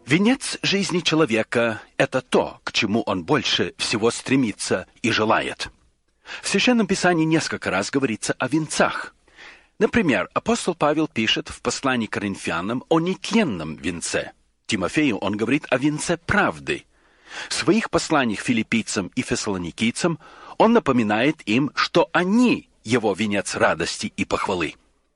Венец жизни человека – это то, к чему он больше всего стремится и желает. В Священном Писании несколько раз говорится о венцах. Например, апостол Павел пишет в послании к Коринфянам о нетленном венце. Тимофею он говорит о венце правды. В своих посланиях филиппийцам и фессалоникийцам он напоминает им, что они – его венец радости и похвалы.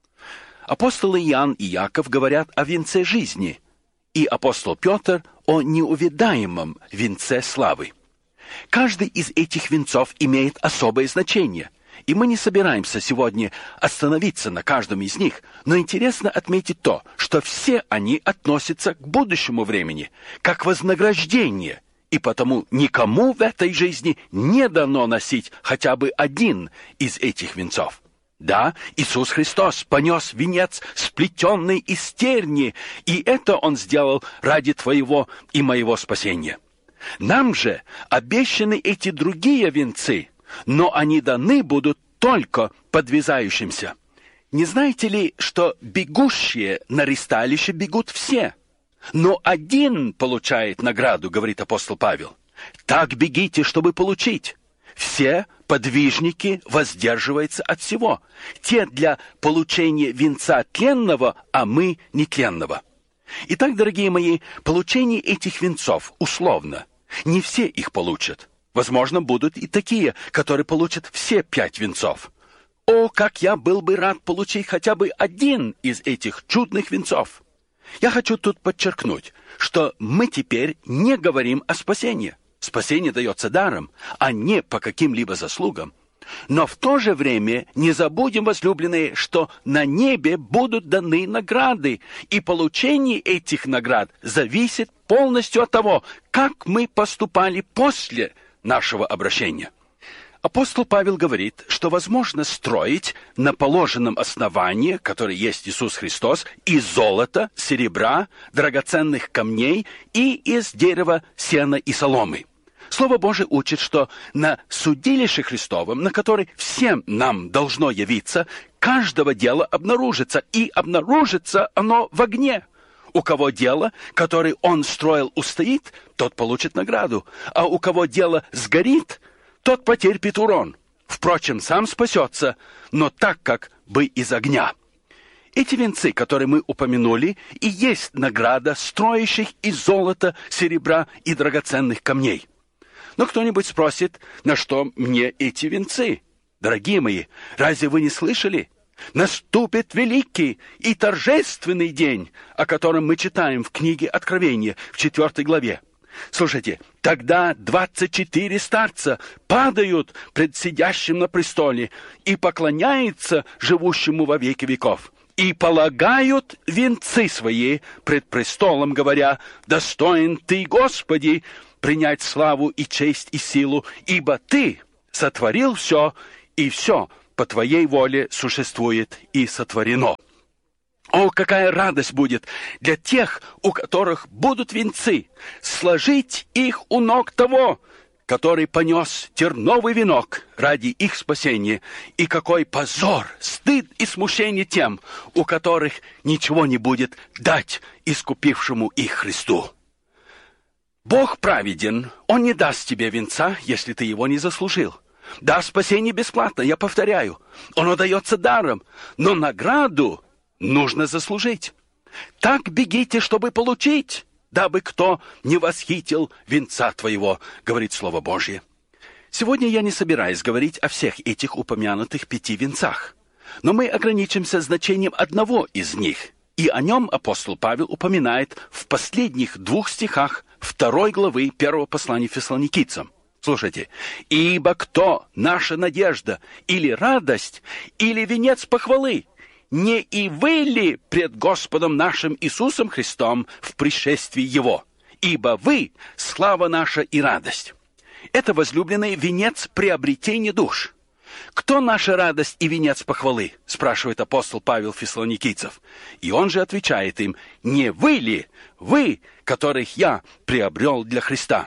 Апостолы Иоанн и Яков говорят о венце жизни, и апостол Петр о неувядаемом венце славы. Каждый из этих венцов имеет особое значение, и мы не собираемся сегодня остановиться на каждом из них, но интересно отметить то, что все они относятся к будущему времени, как вознаграждение, и потому никому в этой жизни не дано носить хотя бы один из этих венцов. Да, Иисус Христос понес венец, сплетенный из терни, и это Он сделал ради твоего и моего спасения. Нам же обещаны эти другие венцы, но они даны будут только подвязающимся. Не знаете ли, что бегущие на ристалище бегут все, но один получает награду, говорит апостол Павел. Так бегите, чтобы получить. Все подвижники воздерживаются от всего. Те для получения венца тленного, а мы нетленного. Итак, дорогие мои, получение этих венцов условно. Не все их получат. Возможно, будут и такие, которые получат все 5 венцов. О, как я был бы рад получить хотя бы один из этих чудных венцов! Я хочу тут подчеркнуть, что мы теперь не говорим о спасении. Спасение дается даром, а не по каким-либо заслугам. Но в то же время не забудем, возлюбленные, что на небе будут даны награды, и получение этих наград зависит полностью от того, как мы поступали после нашего обращения. Апостол Павел говорит, что возможно строить на положенном основании, которое есть Иисус Христос, из золота, серебра, драгоценных камней и из дерева, сена и соломы. Слово Божие учит, что на судилище Христовом, на который всем нам должно явиться, каждого дела обнаружится, и обнаружится оно в огне. У кого дело, которое он строил, устоит, тот получит награду, а у кого дело сгорит, тот потерпит урон. Впрочем, сам спасется, но так, как бы из огня. Эти венцы, которые мы упомянули, и есть награда строящих из золота, серебра и драгоценных камней. Но кто-нибудь спросит, на что мне эти венцы? Дорогие мои, разве вы не слышали? Наступит великий и торжественный день, о котором мы читаем в книге Откровения в 4 главе. Слушайте, тогда 24 старца падают пред сидящим на престоле и поклоняются живущему во веки веков. И полагают венцы свои пред престолом, говоря: «Достоин Ты, Господи, принять славу и честь и силу, ибо Ты сотворил все, и все по Твоей воле существует и сотворено». О, какая радость будет для тех, у которых будут венцы, сложить их у ног того, который понес терновый венок ради их спасения, и какой позор, стыд и смущение тем, у которых ничего не будет дать искупившему их Христу. Бог праведен, Он не даст тебе венца, если ты его не заслужил. Да, спасение бесплатно, я повторяю, оно дается даром, но награду нужно заслужить. Так бегите, чтобы получить, дабы кто не восхитил венца твоего, говорит Слово Божье. Сегодня я не собираюсь говорить о всех этих упомянутых 5 венцах, но мы ограничимся значением одного из них, и о нем апостол Павел упоминает в последних 2 стихах 2 главы 1 послания Фессалоникийцам. Слушайте: «Ибо кто наша надежда, или радость, или венец похвалы? Не и вы ли пред Господом нашим Иисусом Христом в пришествии Его? Ибо вы — слава наша и радость». Это, возлюбленный, венец приобретения душ. «Кто наша радость и венец похвалы?» — спрашивает апостол Павел Фессалоникийцев. И он же отвечает им: «Не вы ли, вы, которых я приобрел для Христа?»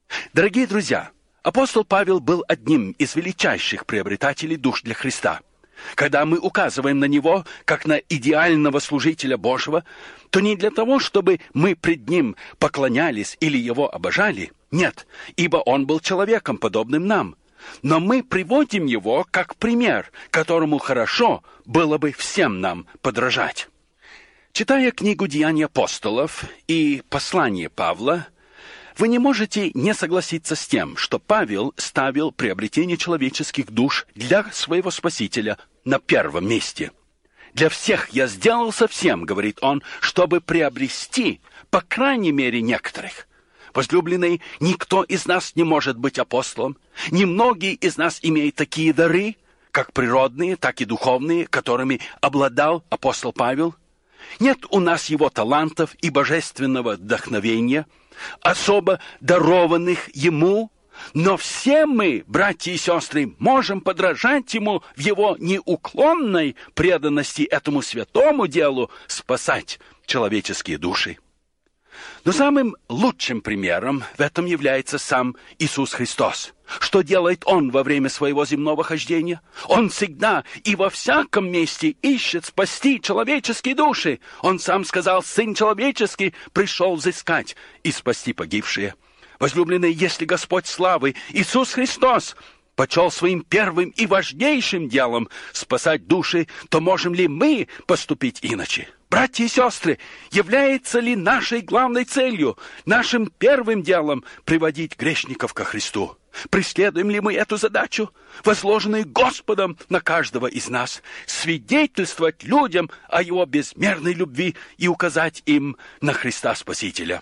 Дорогие друзья, апостол Павел был одним из величайших приобретателей душ для Христа. Когда мы указываем на Него, как на идеального служителя Божьего, то не для того, чтобы мы пред Ним поклонялись или Его обожали. Нет, ибо Он был человеком, подобным нам. Но мы приводим Его как пример, которому хорошо было бы всем нам подражать. Читая книгу «Деяния апостолов» и послание Павла, вы не можете не согласиться с тем, что Павел ставил приобретение человеческих душ для своего Спасителя на первом месте. «Для всех я сделался всем, — говорит он, — чтобы приобрести, по крайней мере, некоторых. Возлюбленные, никто из нас не может быть апостолом. Немногие из нас имеют такие дары, как природные, так и духовные, которыми обладал апостол Павел. Нет у нас его талантов и божественного вдохновения, особо дарованных ему, но все мы, братья и сестры, можем подражать ему в его неуклонной преданности этому святому делу спасать человеческие души. Но самым лучшим примером в этом является сам Иисус Христос. Что делает Он во время своего земного хождения? Он всегда и во всяком месте ищет спасти человеческие души. Он сам сказал: «Сын человеческий пришел взыскать и спасти погибшие». Возлюбленные, если Господь славы, Иисус Христос, почел своим первым и важнейшим делом спасать души, то можем ли мы поступить иначе? Братья и сестры, является ли нашей главной целью, нашим первым делом приводить грешников ко Христу? Преследуем ли мы эту задачу, возложенную Господом на каждого из нас, свидетельствовать людям о Его безмерной любви и указать им на Христа Спасителя?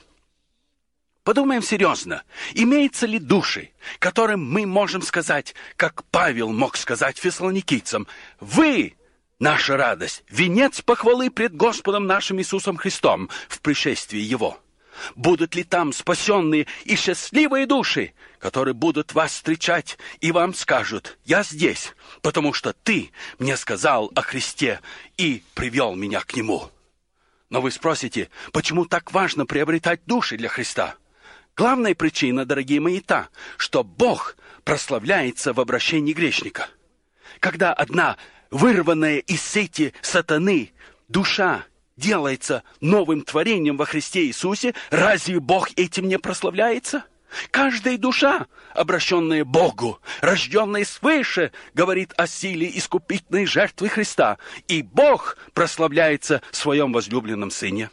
Подумаем серьезно, имеются ли души, которым мы можем сказать, как Павел мог сказать фессалоникийцам: «Вы — наша радость, венец похвалы пред Господом нашим Иисусом Христом в пришествии Его». Будут ли там спасенные и счастливые души, которые будут вас встречать и вам скажут: «Я здесь, потому что ты мне сказал о Христе и привел меня к Нему». Но вы спросите, почему так важно приобретать души для Христа? Главная причина, дорогие мои, та, что Бог прославляется в обращении грешника. Когда одна вырванная из сети сатаны душа делается новым творением во Христе Иисусе, разве Бог этим не прославляется? Каждая душа, обращенная Богу, рожденная свыше, говорит о силе искупительной жертвы Христа, и Бог прославляется в своем возлюбленном Сыне.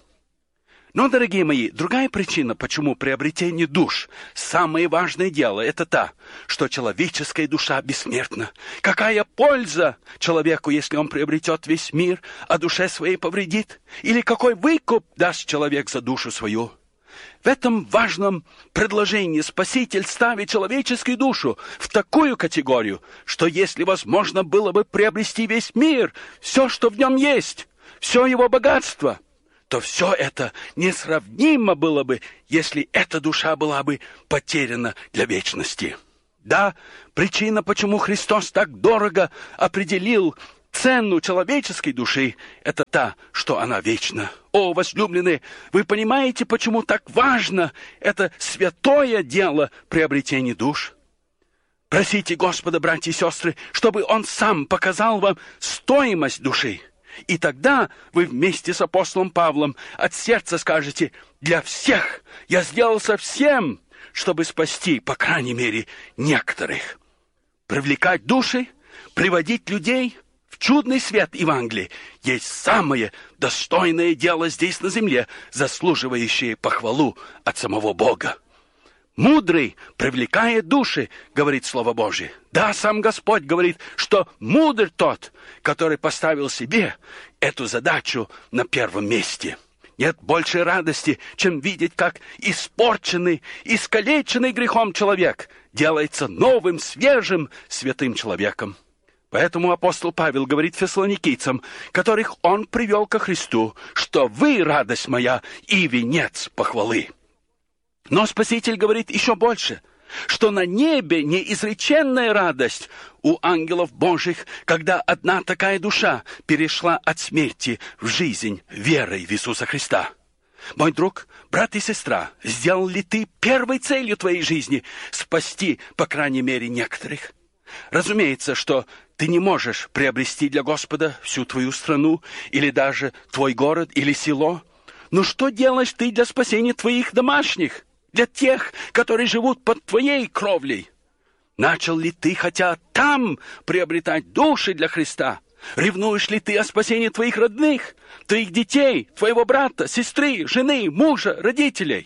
Но, дорогие мои, другая причина, почему приобретение душ самое важное дело, это та, что человеческая душа бессмертна. Какая польза человеку, если он приобретет весь мир, а душе своей повредит? Или какой выкуп даст человек за душу свою? В этом важном предложении Спаситель ставит человеческую душу в такую категорию, что если возможно было бы приобрести весь мир, все, что в нем есть, все его богатство, то все это несравнимо было бы, если эта душа была бы потеряна для вечности. Да, причина, почему Христос так дорого определил цену человеческой души, это та, что она вечна. О, возлюбленные, вы понимаете, почему так важно это святое дело приобретения душ? Просите Господа, братья и сестры, чтобы Он сам показал вам стоимость души. И тогда вы вместе с апостолом Павлом от сердца скажете: «Для всех я сделался всем, чтобы спасти, по крайней мере, некоторых». Привлекать души, приводить людей в чудный свет Евангелия есть самое достойное дело здесь на земле, заслуживающее похвалу от самого Бога. «Мудрый привлекает души», — говорит Слово Божие. Да, сам Господь говорит, что мудр тот, который поставил себе эту задачу на первом месте. Нет большей радости, чем видеть, как испорченный, искалеченный грехом человек делается новым, свежим, святым человеком. Поэтому апостол Павел говорит фессалоникийцам, которых он привел ко Христу, что вы, радость моя, и венец похвалы. Но Спаситель говорит еще больше, что на небе неизреченная радость у ангелов Божьих, когда одна такая душа перешла от смерти в жизнь верой в Иисуса Христа. Мой друг, брат и сестра, сделал ли ты первой целью твоей жизни спасти, по крайней мере, некоторых? Разумеется, что ты не можешь приобрести для Господа всю твою страну, или даже твой город или село. Но что делаешь ты для спасения твоих домашних, для тех, которые живут под твоей кровлей? Начал ли ты хотя там приобретать души для Христа? Ревнуешь ли ты о спасении твоих родных, твоих детей, твоего брата, сестры, жены, мужа, родителей?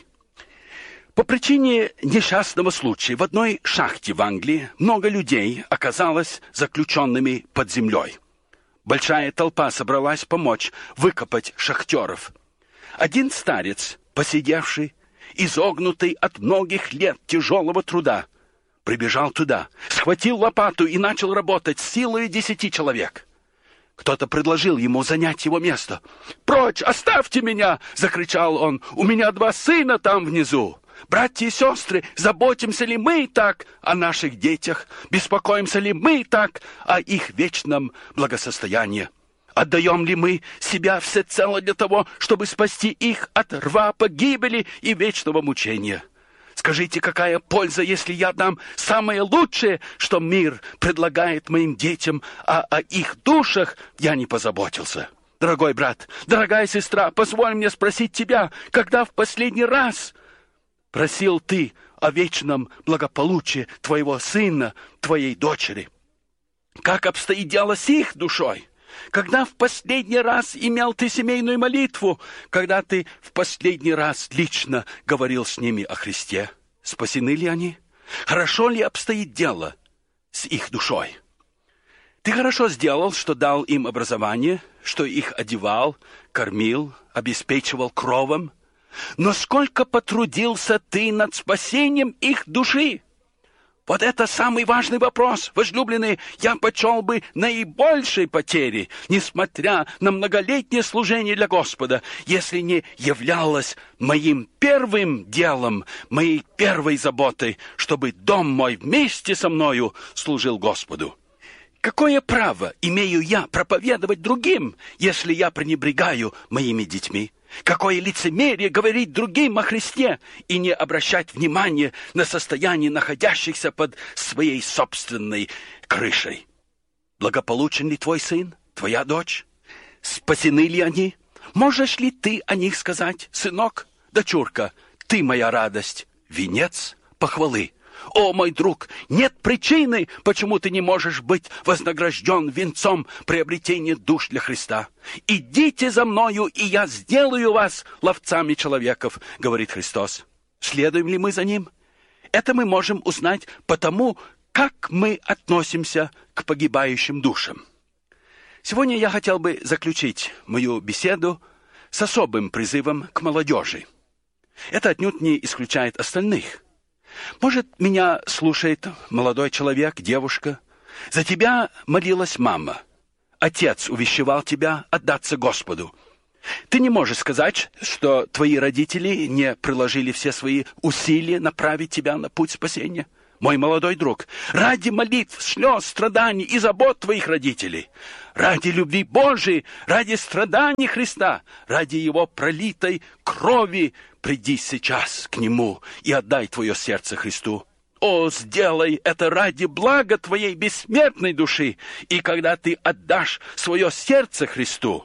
По причине несчастного случая в одной шахте в Англии много людей оказалось заключенными под землей. Большая толпа собралась помочь выкопать шахтеров. Один старец, посидевший, изогнутый от многих лет тяжелого труда, прибежал туда, схватил лопату и начал работать с силой 10 человек. Кто-то предложил ему занять его место. «Прочь, оставьте меня!» — закричал он. «У меня 2 сына там внизу. Братья и сестры, заботимся ли мы так о наших детях? Беспокоимся ли мы так о их вечном благосостоянии? Отдаем ли мы себя всецело для того, чтобы спасти их от рва погибели и вечного мучения? Скажите, какая польза, если я дам самое лучшее, что мир предлагает моим детям, а о их душах я не позаботился? Дорогой брат, дорогая сестра, позволь мне спросить тебя, когда в последний раз просил ты о вечном благополучии твоего сына, твоей дочери? Как обстоит дело с их душой? Когда в последний раз имел ты семейную молитву? Когда ты в последний раз лично говорил с ними о Христе? Спасены ли они? Хорошо ли обстоит дело с их душой? Ты хорошо сделал, что дал им образование, что их одевал, кормил, обеспечивал кровом. Но сколько потрудился ты над спасением их души? Вот это самый важный вопрос, возлюбленные. Я почел бы наибольшей потери, несмотря на многолетнее служение для Господа, если не являлось моим первым делом, моей первой заботой, чтобы дом мой вместе со мною служил Господу. Какое право имею я проповедовать другим, если я пренебрегаю моими детьми? Какое лицемерие говорить другим о Христе и не обращать внимания на состояние находящихся под своей собственной крышей? Благополучен ли твой сын, твоя дочь? Спасены ли они? Можешь ли ты о них сказать: сынок, дочурка, ты моя радость, венец похвалы? О, мой друг, нет причины, почему ты не можешь быть вознагражден венцом приобретения душ для Христа. «Идите за мною, и я сделаю вас ловцами человеков», — говорит Христос. Следуем ли мы за Ним? Это мы можем узнать потому, как мы относимся к погибающим душам. Сегодня я хотел бы заключить мою беседу с особым призывом к молодежи. Это отнюдь не исключает остальных. Может, меня слушает молодой человек, девушка. За тебя молилась мама. Отец увещевал тебя отдаться Господу. Ты не можешь сказать, что твои родители не приложили все свои усилия направить тебя на путь спасения. Мой молодой друг, ради молитв, слез, страданий и забот твоих родителей, ради любви Божией, ради страданий Христа, ради Его пролитой крови, приди сейчас к Нему и отдай твое сердце Христу. О, сделай это ради блага твоей бессмертной души, и когда ты отдашь свое сердце Христу,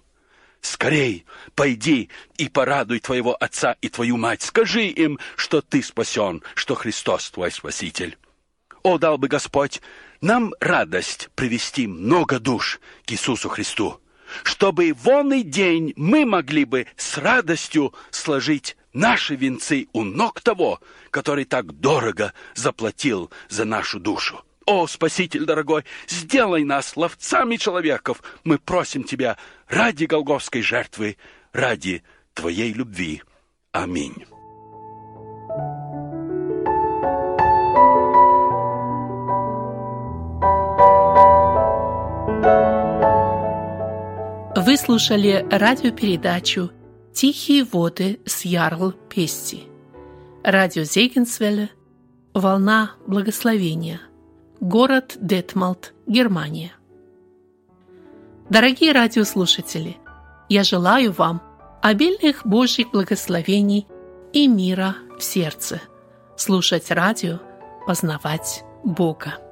скорей пойди и порадуй твоего отца и твою мать. Скажи им, что ты спасен, что Христос твой Спаситель. О, дал бы Господь нам радость привести много душ к Иисусу Христу, чтобы в онный день мы могли бы с радостью сложить наши венцы у ног того, который так дорого заплатил за нашу душу. О, Спаситель дорогой, сделай нас ловцами человеков. Мы просим Тебя ради голгофской жертвы, ради Твоей любви. Аминь. Вы слушали радиопередачу «Тихие воды» с Ярл Пести. Радио Зегенсвелле, «Волна благословения», город Детмалт, Германия. Дорогие радиослушатели, я желаю вам обильных Божьих благословений и мира в сердце. Слушать радио, познавать Бога.